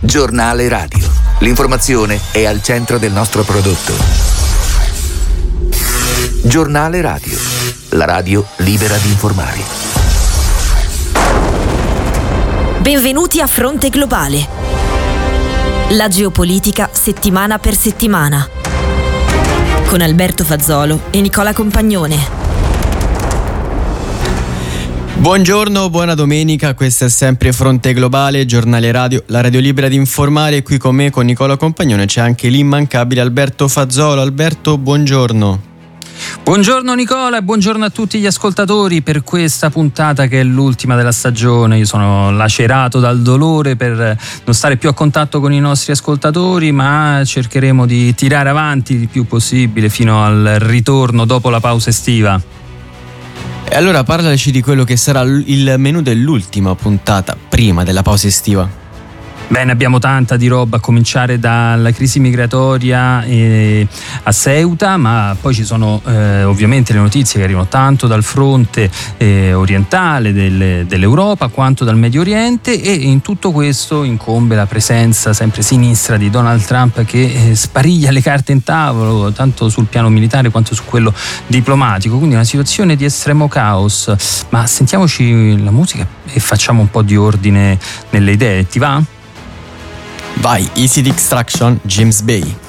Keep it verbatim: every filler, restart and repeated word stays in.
Giornale radio. L'informazione è al centro del nostro prodotto. Giornale radio. La radio libera di informare. Benvenuti a Fronte Globale. La geopolitica settimana per settimana. Con Alberto Fazzolo e Nicola Compagnone. Buongiorno, buona domenica, questo è sempre Fronte Globale, giornale radio, la radio libera di informare. Qui con me, con Nicola Compagnone, c'è anche l'immancabile Alberto Fazzolo. Alberto, buongiorno. Buongiorno Nicola e buongiorno a tutti gli ascoltatori per questa puntata che è l'ultima della stagione. Io sono lacerato dal dolore per non stare più a contatto con i nostri ascoltatori, ma cercheremo di tirare avanti il più possibile fino al ritorno dopo la pausa estiva. E allora parlaci di quello che sarà il menù dell'ultima puntata prima della pausa estiva. Bene, abbiamo tanta di roba, a cominciare dalla crisi migratoria eh, a Ceuta, ma poi ci sono eh, ovviamente le notizie che arrivano tanto dal fronte eh, orientale del, dell'Europa quanto dal Medio Oriente, e in tutto questo incombe la presenza sempre sinistra di Donald Trump che eh, spariglia le carte in tavolo tanto sul piano militare quanto su quello diplomatico, quindi una situazione di estremo caos. Ma sentiamoci la musica e facciamo un po' di ordine nelle idee, ti va? Vai, Easy Extraction, James Bay.